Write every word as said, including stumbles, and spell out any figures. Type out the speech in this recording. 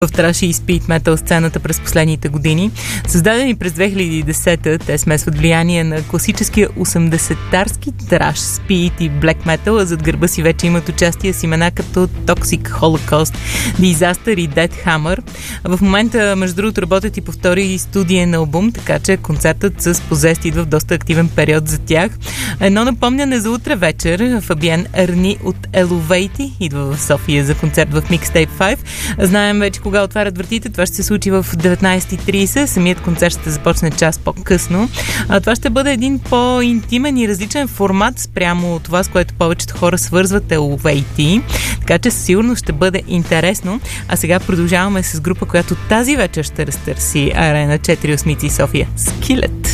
в траш и спид метал сцената през последните години. Създадени през две хиляди и десета, те смесват влияние на класическия осемдесетарски траш, спид и блек метал, а зад гърба си вече имат участие с имена като Toxic Holocaust, Disaster и Death Hammer. В момента, между другото, работят и по втори студиен албум, така че концертът с Possessed идва в доста активен период за тях. Едно напомняне за утре вечер. Фабиен Арни от Eluveitie идва в София за концерт в Mixtape пет. Знаем вече кога отварят вратите. Това ще се случи в деветнайсет и трийсет. Самият концерт ще започне час по-късно. А това ще бъде един по-интимен и различен формат спрямо това, с което повечето хора свързват Eluveitie. Така че сигурно ще бъде интересно. А сега продължаваме с група, която тази вечер ще разтърси Арена четири осмици София. Skillet.